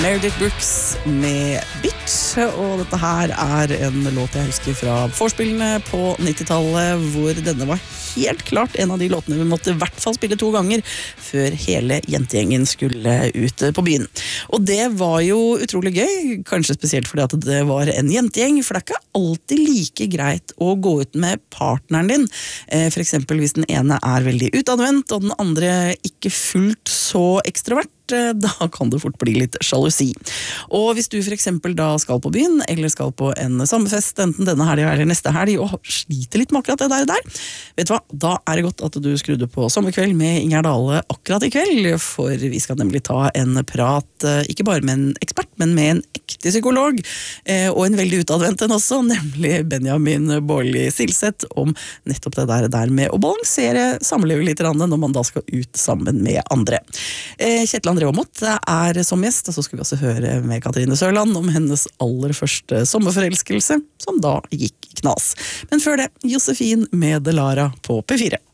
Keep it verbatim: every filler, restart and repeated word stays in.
Meredith Brooks med Bitch, og dette her er en låt jeg husker fra forspillene på nittitallet, hvor denne var helt klart en av de låtene vi måtte i hvert fall spille to ganger før hele jentegjengen skulle ut på byen. Og det var jo utrolig gøy, kanskje spesielt fordi at det var en jentegjeng, for det er ikke alltid like greit å gå ut med partneren din. For eksempel hvis den ene er veldig utadvendt, og den andre ikke fullt så ekstrovert, da kan det fort bli litt sjalusi. Og hvis du for eksempel da skal på byen, eller skal på en sommerfest, enten denne helgen eller neste helg, og sliter litt med akkurat det der og der, vet du hva, da er det godt at du skrudde på Sommerkveld med Inger Dale akkurat i kveld, for vi skal nemlig ta en prat, ikke bare med en ekspert, men med en ekte psykolog, og en veldig utadvendt en også, nemlig Benjamin Baarli-Silseth, om nettopp det der, der med å balansere samlivet litt når man da skal ut sammen med andre. Kjetil André Aamodt er som gjest, og så skal vi også høre med Katrine Sørland om hennes aller første sommerforelskelse, som da gikk knas. Men før det, Josefin med Delara på P fire.